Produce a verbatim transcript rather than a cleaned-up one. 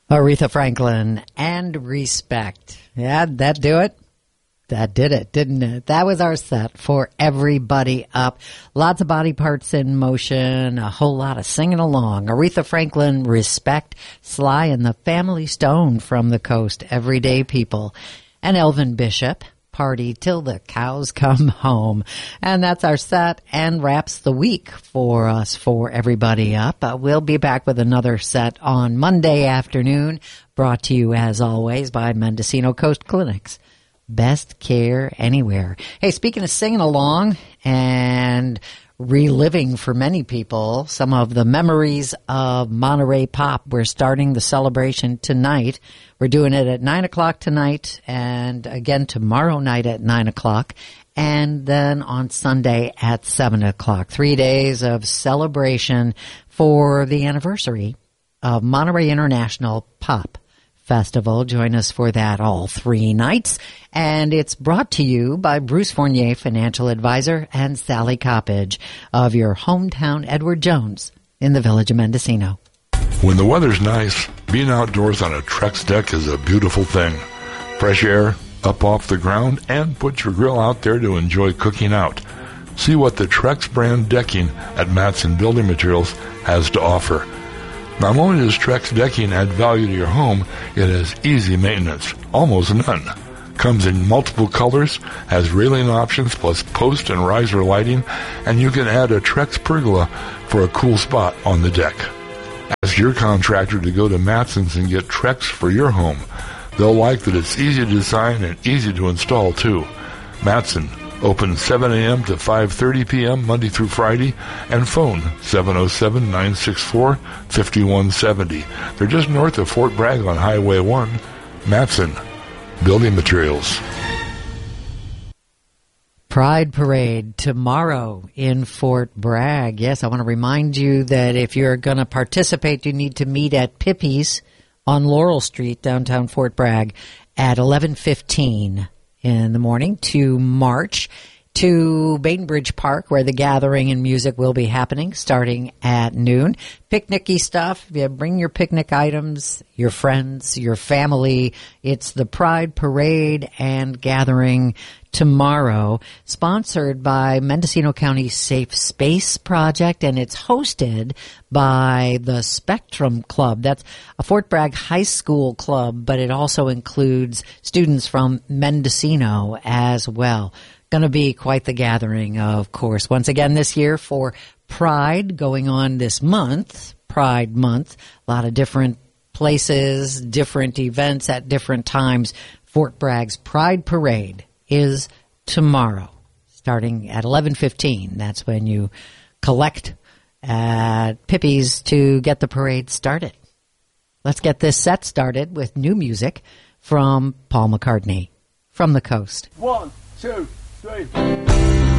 Aretha Franklin and Respect. Yeah, that do it? That did it, didn't it? That was our set for Everybody Up. Lots of body parts in motion, a whole lot of singing along. Aretha Franklin, Respect, Sly and the Family Stone from the Coast, Everyday People. And Elvin Bishop, Party Till the Cows Come Home. And that's our set and wraps the week for us for Everybody Up. Uh, we'll be back with another set on Monday afternoon, brought to you as always by Mendocino Coast Clinics. Best care anywhere. Hey, speaking of singing along and reliving for many people some of the memories of Monterey Pop, we're starting the celebration tonight. We're doing it at nine o'clock tonight and again tomorrow night at nine o'clock and then on Sunday at seven o'clock. Three days of celebration for the anniversary of Monterey International Pop Festival. Join us for that all three nights. And it's brought to you by Bruce Fournier, financial advisor, and Sally Coppage of your hometown Edward Jones in the village of Mendocino. When the weather's nice, being outdoors on a Trex deck is a beautiful thing. Fresh air, up off the ground, and put your grill out there to enjoy cooking out. See what the Trex brand decking at Matson Building Materials has to offer. Not only does Trex decking add value to your home, it has easy maintenance, almost none. Comes in multiple colors, has railing options plus post and riser lighting, and you can add a Trex pergola for a cool spot on the deck. Ask your contractor to go to Matson's and get Trex for your home. They'll like that it's easy to design and easy to install too. Matson, open seven a.m. to five thirty p.m. Monday through Friday, and phone seven oh seven, nine six four, five one seven oh. They're just north of Fort Bragg on Highway one. Matson Building Materials. Pride Parade tomorrow in Fort Bragg. Yes, I want to remind you that if you're going to participate, you need to meet at Pippi's on Laurel Street, downtown Fort Bragg, at eleven fifteen in the morning to march to Bainbridge Park, where the gathering and music will be happening starting at noon. Picnicky stuff. Yeah, bring your picnic items, your friends, your family. It's the Pride Parade and gathering tomorrow, sponsored by Mendocino County Safe Space Project, and it's hosted by the Spectrum Club. That's a Fort Bragg High School club, but it also includes students from Mendocino as well. Going to be quite the gathering, of course. Once again this year for Pride going on this month, Pride Month. A lot of different places, different events at different times. Fort Bragg's Pride Parade is tomorrow, starting at eleven fifteen. That's when you collect at Pippi's to get the parade started. Let's get this set started with new music from Paul McCartney from the coast. One, two, three.